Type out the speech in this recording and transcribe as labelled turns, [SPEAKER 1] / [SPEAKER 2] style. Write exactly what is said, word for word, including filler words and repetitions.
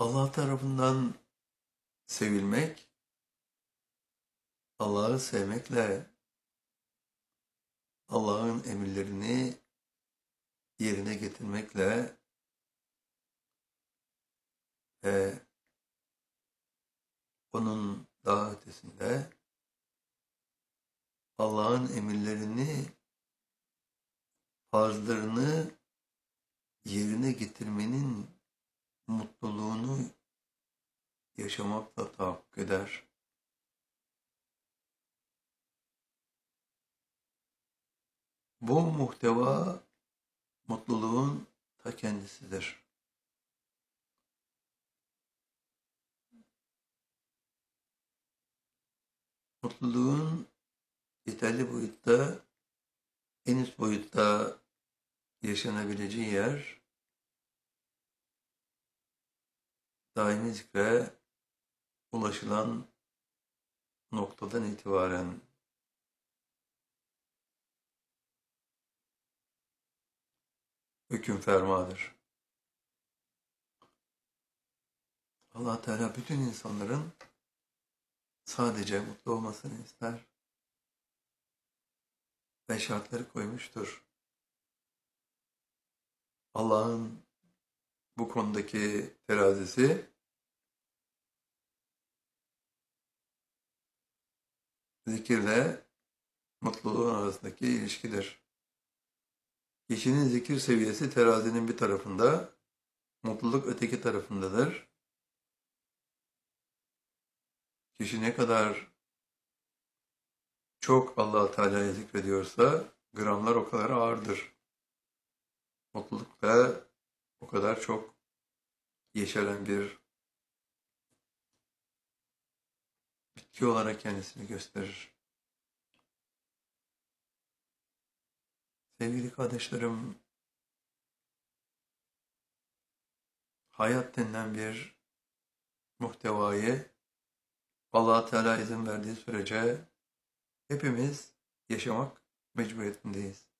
[SPEAKER 1] Allah tarafından sevilmek, Allah'ı sevmekle Allah'ın emirlerini yerine getirmekle ve onun daha ötesinde Allah'ın emirlerini, farzlarını yerine getirmenin mutluluğunu yaşamakla tahakkuk eder. Bu muhteva mutluluğun ta kendisidir. Mutluluğun yeterli boyutta, en üst boyutta yaşanabileceği yer, daimi zikre ulaşılan noktadan itibaren hüküm fermadır. Allah Teala bütün insanların sadece mutlu olmasını ister ve şartları koymuştur. Allah'ın bu konudaki terazisi zikirle mutluluğun arasındaki ilişkidir. Kişinin zikir seviyesi terazinin bir tarafında, mutluluk öteki tarafındadır. Kişi ne kadar çok Allah Teala'yı zikrediyorsa gramlar o kadar ağırdır. Mutluluk da o kadar çok yeşeren bir bitki olarak kendisini gösterir. Sevgili kardeşlerim, hayat denilen bir muhtevayı Allah Teala izin verdiği sürece hepimiz yaşamak mecburiyetindeyiz.